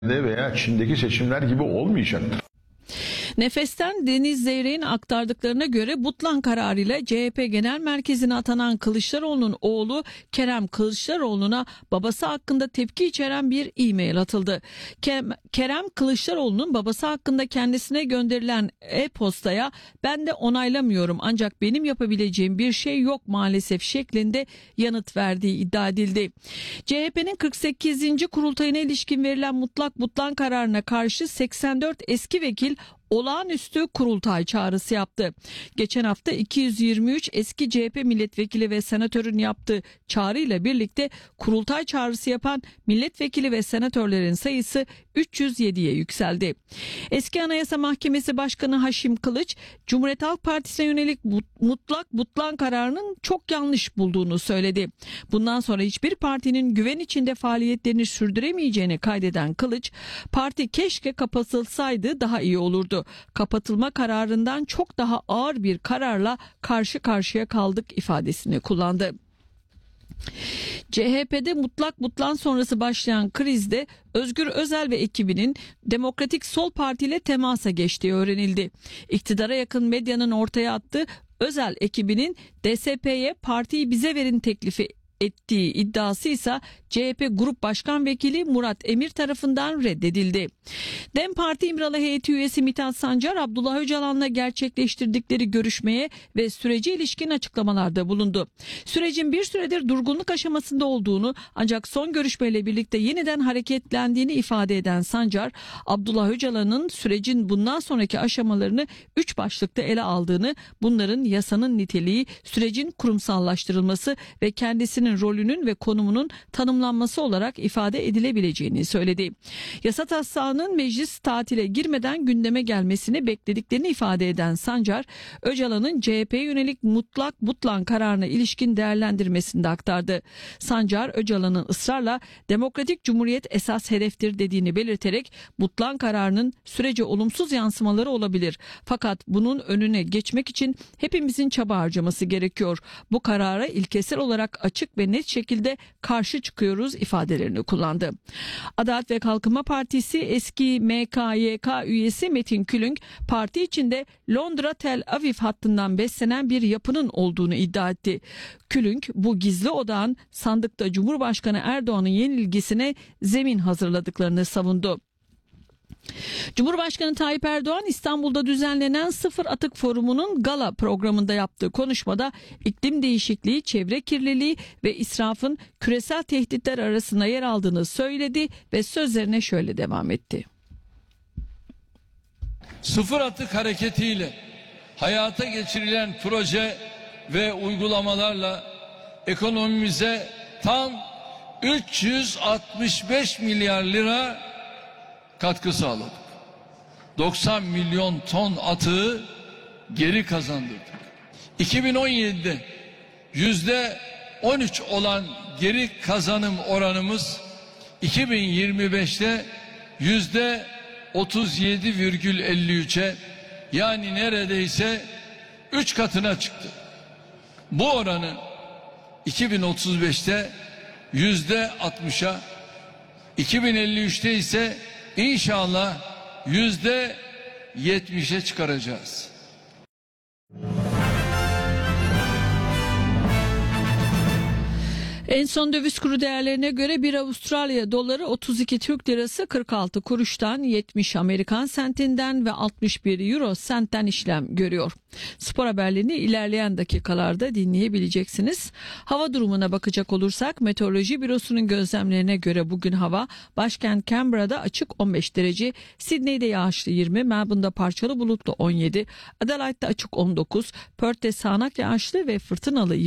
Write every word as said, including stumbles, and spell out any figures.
veya Çin'deki seçimler gibi olmayacaktır. Nefes'ten Deniz Zeyrek'in aktardıklarına göre Butlan kararıyla C H P Genel Merkezi'ne atanan Kılıçdaroğlu'nun oğlu Kerem Kılıçdaroğlu'na babası hakkında tepki içeren bir e-mail atıldı. Kerem Kılıçdaroğlu'nun babası hakkında kendisine gönderilen e-postaya "ben de onaylamıyorum ancak benim yapabileceğim bir şey yok maalesef" şeklinde yanıt verdiği iddia edildi. C H P'nin kırk sekizinci kurultayına ilişkin verilen mutlak Butlan kararına karşı seksen dört eski vekil olağanüstü kurultay çağrısı yaptı. Geçen hafta iki yüz yirmi üç eski C H P milletvekili ve senatörün yaptığı çağrıyla birlikte kurultay çağrısı yapan milletvekili ve senatörlerin sayısı üç yüz yediye yükseldi. Eski Anayasa Mahkemesi Başkanı Haşim Kılıç, Cumhuriyet Halk Partisi'ne yönelik mutlak Butlan kararının çok yanlış bulduğunu söyledi. Bundan sonra hiçbir partinin güven içinde faaliyetlerini sürdüremeyeceğini kaydeden Kılıç, parti keşke kapatılsaydı daha iyi olurdu. Kapatılma kararından çok daha ağır bir kararla karşı karşıya kaldık ifadesini kullandı. C H P'de mutlak Butlan sonrası başlayan krizde Özgür Özel ve ekibinin Demokratik Sol Parti ile temasa geçtiği öğrenildi. İktidara yakın medyanın ortaya attığı Özel ekibinin D S P'ye "partiyi bize verin" teklifi ettiği iddiası ise C H P Grup Başkan Vekili Murat Emir tarafından reddedildi. DEM Parti İmralı heyeti üyesi Mithat Sancar, Abdullah Öcalan'la gerçekleştirdikleri görüşmeye ve sürece ilişkin açıklamalarda bulundu. Sürecin bir süredir durgunluk aşamasında olduğunu ancak son görüşmeyle birlikte yeniden hareketlendiğini ifade eden Sancar, Abdullah Öcalan'ın sürecin bundan sonraki aşamalarını üç başlıkta ele aldığını, bunların yasanın niteliği, sürecin kurumsallaştırılması ve kendisinin rolünün ve konumunun tanımlanması olarak ifade edilebileceğini söyledi. Yasa taslağının meclis tatile girmeden gündeme gelmesini beklediklerini ifade eden Sancar, Öcalan'ın C H P'ye yönelik mutlak Butlan kararına ilişkin değerlendirmesini de aktardı. Sancar, Öcalan'ın ısrarla "Demokratik Cumhuriyet esas hedeftir" dediğini belirterek Butlan kararının sürece olumsuz yansımaları olabilir. Fakat bunun önüne geçmek için hepimizin çaba harcaması gerekiyor. Bu karara ilkesel olarak açık ve net şekilde karşı çıkıyoruz ifadelerini kullandı. Adalet ve Kalkınma Partisi eski M K Y K üyesi Metin Külünk, parti içinde Londra Tel Aviv hattından beslenen bir yapının olduğunu iddia etti. Külünk, bu gizli odağın sandıkta Cumhurbaşkanı Erdoğan'ın yenilgisine zemin hazırladıklarını savundu. Cumhurbaşkanı Tayyip Erdoğan İstanbul'da düzenlenen Sıfır Atık Forumu'nun gala programında yaptığı konuşmada iklim değişikliği, çevre kirliliği ve israfın küresel tehditler arasında yer aldığını söyledi ve sözlerine şöyle devam etti. Sıfır Atık hareketiyle hayata geçirilen proje ve uygulamalarla ekonomimize tam üç yüz altmış beş milyar lira katkı sağladık. doksan milyon ton atığı geri kazandırdık. iki bin on yedide yüzde on üç olan geri kazanım oranımız iki bin yirmi beşte yüzde otuz yedi virgül elli üçe, yani neredeyse üç katına çıktı. Bu oranı iki bin otuz beşte yüzde altmışa, iki bin elli üçte ise İnşallah yüzde yetmişe çıkaracağız. En son döviz kuru değerlerine göre bir Avustralya doları otuz iki Türk lirası kırk altı kuruştan, yetmiş Amerikan sentinden ve altmış bir Euro sentten işlem görüyor. Spor haberlerini ilerleyen dakikalarda dinleyebileceksiniz. Hava durumuna bakacak olursak Meteoroloji Bürosu'nun gözlemlerine göre bugün hava başkent Canberra'da açık on beş derece, Sydney'de yağışlı yirmi, Melbourne'da parçalı bulutlu on yedi, Adelaide'de açık on dokuz, Perth'te sağanak yağışlı ve fırtınalı